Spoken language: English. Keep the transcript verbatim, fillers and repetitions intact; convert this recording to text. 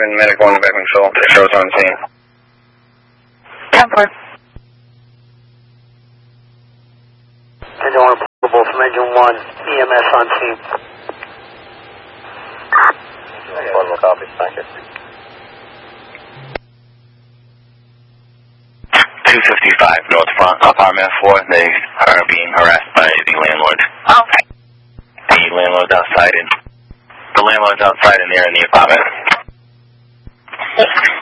and medical in the back control. Shows on scene. ten four. Engine one portable from engine one, E M S on scene. Portable copy, thank you. two fifty-five North Front, apartment four. They are being harassed by the landlord. Okay. The landlord's outside and the landlord's outside and they're in the apartment.